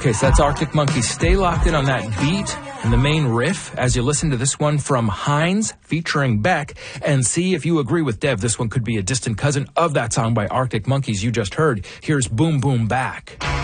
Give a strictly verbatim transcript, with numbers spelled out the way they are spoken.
Okay, so that's Arctic Monkeys. Stay locked in on that beat and the main riff as you listen to this one from Heinz featuring Beck, and see if you agree with Dev. This one could be a distant cousin of that song by Arctic Monkeys you just heard. Here's Boom Boom Back.